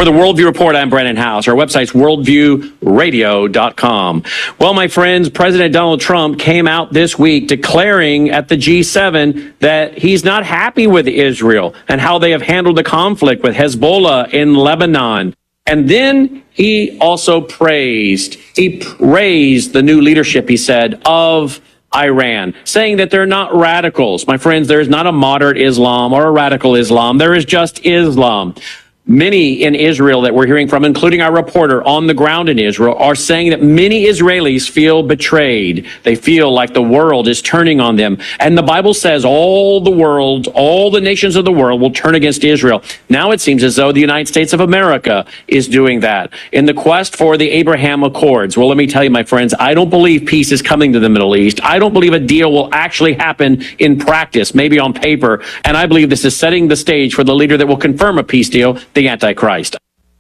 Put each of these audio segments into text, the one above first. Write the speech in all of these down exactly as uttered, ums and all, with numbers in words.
For the Worldview Report, I'm Brennan House. Our website's worldview radio dot com. Well, my friends, President Donald Trump came out this week declaring at the G seven that he's not happy with Israel and how they have handled the conflict with Hezbollah in Lebanon. And then he also praised, he praised the new leadership, he said, of Iran, saying that they're not radicals. My friends, there is not a moderate Islam or a radical Islam. There is just Islam. Many in Israel that we're hearing from, including our reporter on the ground in Israel, are saying that many Israelis feel betrayed. They feel like the world is turning on them. And the Bible says all the world, all the nations of the world will turn against Israel. Now it seems as though the United States of America is doing that in the quest for the Abraham Accords. Well, let me tell you, my friends, I don't believe peace is coming to the Middle East. I don't believe a deal will actually happen in practice, maybe on paper. And I believe this is setting the stage for the leader that will confirm a peace deal, the Antichrist.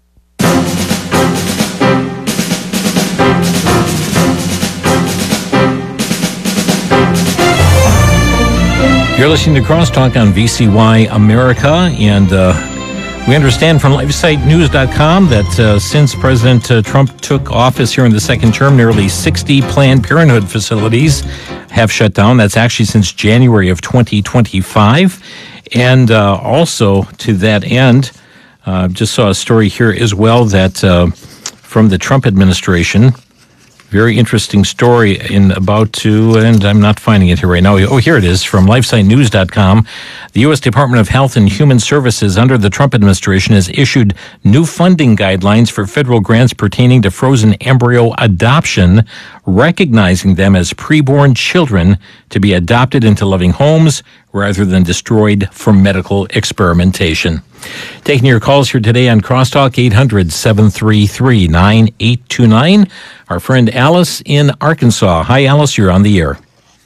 You're listening to Crosstalk on V C Y America, and uh, we understand from LifeSite News dot com that uh, since President uh, Trump took office here in the second term, nearly sixty Planned Parenthood facilities have shut down. That's actually since January of twenty twenty-five. And uh, also to that end, Uh, just saw a story here as well that uh, from the Trump administration, very interesting story in about to, and I'm not finding it here right now. Oh, here it is from LifeSite News dot com. The U S Department of Health and Human Services under the Trump administration has issued new funding guidelines for federal grants pertaining to frozen embryo adoption, recognizing them as preborn children to be adopted into loving homes rather than destroyed for medical experimentation. Taking your calls here today on Crosstalk, eight hundred, seven three three, nine eight two nine. Our friend Alice in Arkansas. Hi, Alice, you're on the air.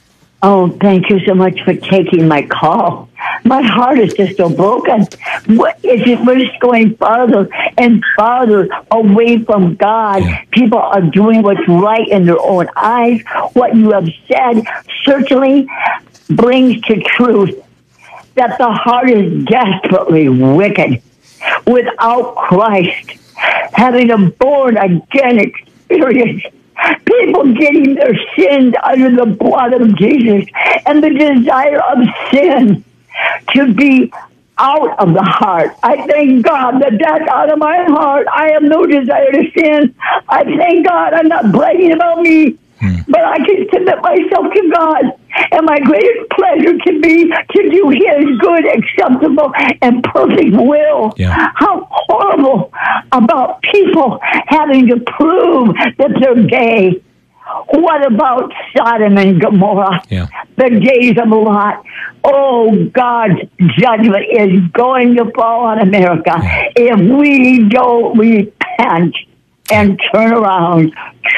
Oh, thank you so much for taking my call. My heart is just so broken. What is it? We're just going farther and farther away from God. Yeah. People are doing what's right in their own eyes. What you have said certainly brings to truth that the heart is desperately wicked. Without Christ, having a born-again experience, people getting their sins under the blood of Jesus, and the desire of sin to be out of the heart. I thank God that that's out of my heart. I have no desire to sin. I thank God I'm not bragging about me, hmm. but I can submit myself to God. And my greatest pleasure can be to do His good, acceptable, and perfect will. Yeah. How horrible about people having to prove that they're gay. What about Sodom and Gomorrah? Yeah. The days of Lot. Oh, God's judgment is going to fall on America Yeah. if we don't repent and turn around.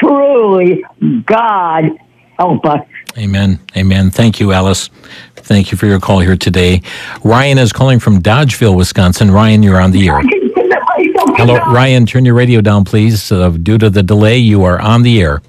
Truly, God help us. Amen. Amen. Thank you, Alice. Thank you for your call here today. Ryan is calling from Dodgeville, Wisconsin. Ryan, you're on the air. Hello, Ryan, turn your radio down, please. Uh, due to the delay, you are on the air.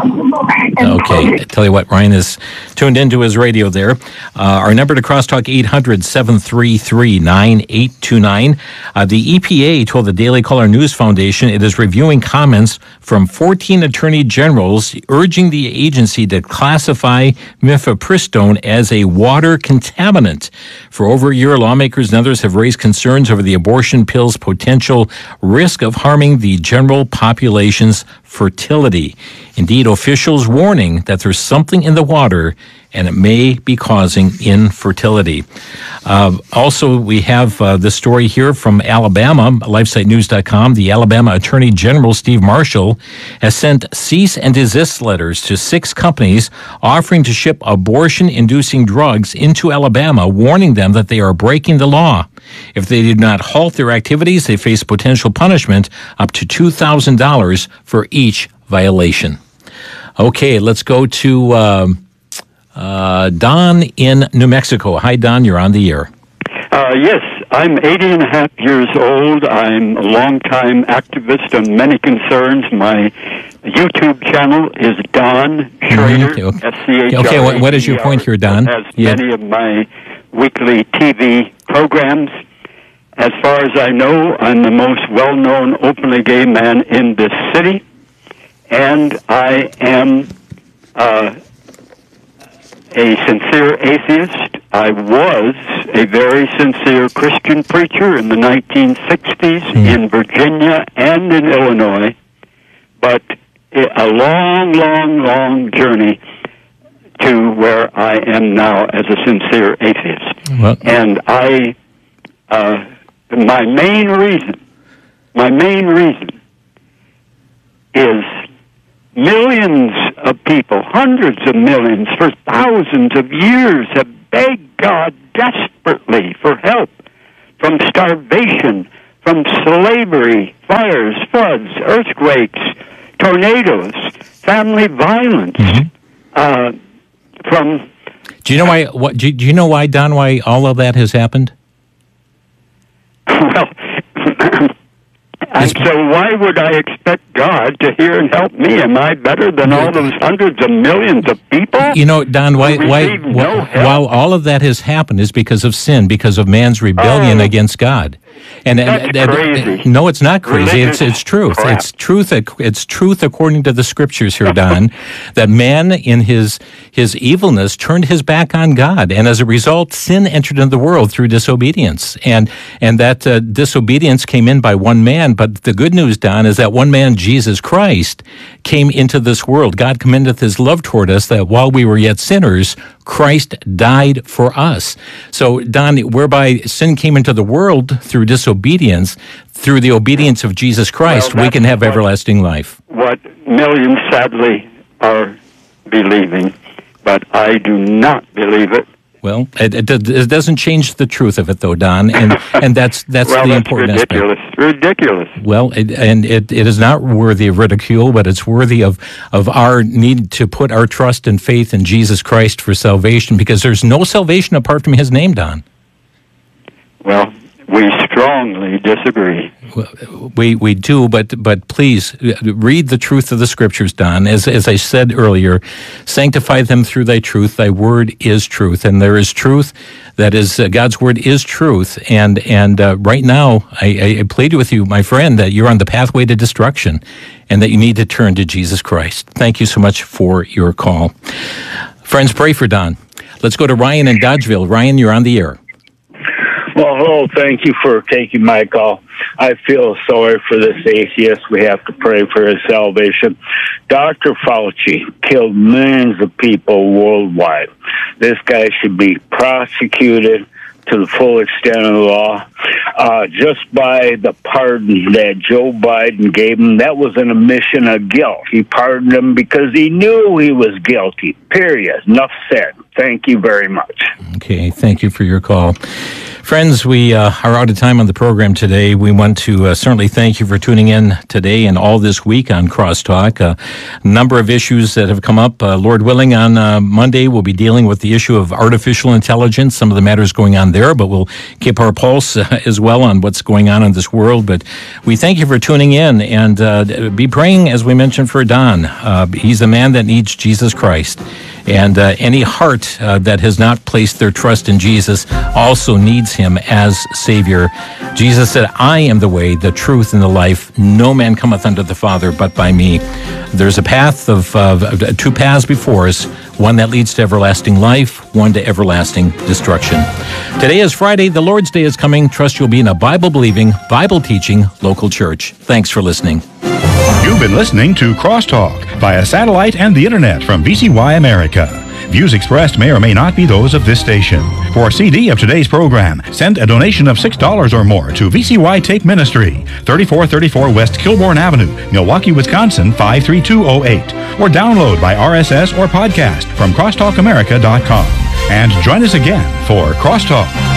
Okay, I tell you what, Ryan is tuned into his radio there. Uh, our number to Crosstalk, eight hundred, seven three three, nine eight two nine. Uh, the E P A told the Daily Caller News Foundation it is reviewing comments from fourteen attorney generals urging the agency to classify mifepristone as a water contaminant. For over a year, lawmakers and others have raised concerns over the abortion pill's potential risk of harming the general population's fertility. Indeed, officials warning that there's something in the water and it may be causing infertility. Uh, also, we have uh, this story here from Alabama, LifeSite News dot com. The Alabama Attorney General, Steve Marshall, has sent cease and desist letters to six companies offering to ship abortion-inducing drugs into Alabama, warning them that they are breaking the law. If they do not halt their activities, they face potential punishment up to two thousand dollars for each violation. Okay, let's go to uh, uh, Don in New Mexico. Hi, Don, you're on the air. Uh, yes, I'm eighty and a half years old. I'm a longtime activist on many concerns. My YouTube channel is Don Schrader, mm-hmm. okay. S C H R A D E R. Okay, what, what is your point here, Don? Has yeah. many of my weekly T V programs. as far as I know, I'm the most well-known openly gay man in this city, and I am uh, a sincere atheist. I was a very sincere Christian preacher in the nineteen sixties mm. in Virginia and in Illinois, but a long, long, long journey to where I am now as a sincere atheist. Well, and I, uh, my main reason, my main reason is millions of people, hundreds of millions, for thousands of years have begged God desperately for help from starvation, from slavery, fires, floods, earthquakes, tornadoes, family violence, mm-hmm. uh, from... Do you know why, what, do you know why, Don, why all of that has happened? Well, and so why would I expect God to hear and help me? Am I better than all those hundreds of millions of people? You know, Don, why, why, no while all of that has happened is because of sin, because of man's rebellion oh, against God. And, and, and crazy. No, it's not crazy. Religious it's it's truth. crap. It's truth. It's truth according to the scriptures here, Don. That man in his his evilness turned his back on God, and as a result, sin entered into the world through disobedience. And and that uh, disobedience came in by one man. But the good news, Don, is that one man, Jesus Christ, came into this world. God commendeth His love toward us, that while we were yet sinners, Christ died for us. So, Don, whereby sin came into the world through disobedience, through the obedience of Jesus Christ, well, we can have what, everlasting life. What millions sadly are believing, but I do not believe it. Well, it, it, it doesn't change the truth of it, though, Don, and and that's that's well, the that's important ridiculous. aspect. Ridiculous. Well, it, and it, it is not worthy of ridicule, but it's worthy of, of our need to put our trust and faith in Jesus Christ for salvation, because there's no salvation apart from His name, Don. Well, we strongly disagree. We we do, but but please read the truth of the Scriptures, Don. As as I said earlier, sanctify them through Thy truth. Thy word is truth, and there is truth. That is, uh, God's word is truth. And and uh, right now, I, I plead with you, my friend, that you're on the pathway to destruction, and that you need to turn to Jesus Christ. Thank you so much for your call, friends. Pray for Don. Let's go to Ryan in Dodgeville. Ryan, you're on the air. Well, hello. Thank you for taking my call. I feel sorry for this atheist. We have to pray for his salvation. Doctor Fauci killed millions of people worldwide. This guy should be prosecuted to the full extent of the law. Uh, just by the pardon that Joe Biden gave him, that was an admission of guilt. He pardoned him because he knew he was guilty. Period. Enough said. Thank you very much. Okay, thank you for your call. Friends, we uh, are out of time on the program today. We want to uh, certainly thank you for tuning in today and all this week on Crosstalk. A uh, number of issues that have come up. Uh, Lord willing, on uh, Monday, we'll be dealing with the issue of artificial intelligence, some of the matters going on there, but we'll keep our pulse uh, as well on what's going on in this world. But we thank you for tuning in, and uh, be praying, as we mentioned, for Don. Uh, he's a man that needs Jesus Christ. And uh, any heart uh, that has not placed their trust in Jesus also needs Him as Savior. Jesus said, I am the way, the truth, and the life. No man cometh unto the Father but by me. There's a path of uh, two paths before us, one that leads to everlasting life, one to everlasting destruction. Today is Friday. The Lord's Day is coming. Trust you'll be in a Bible-believing, Bible-teaching local church. Thanks for listening. You've been listening to Crosstalk via satellite and the internet from V C Y America. Views expressed may or may not be those of this station. For a C D of today's program, send a donation of six dollars or more to V C Y Take Ministry, thirty-four thirty-four West Kilbourne Avenue, Milwaukee, Wisconsin, five three two oh eight. Or download by R S S or podcast from crosstalk america dot com. And join us again for Crosstalk.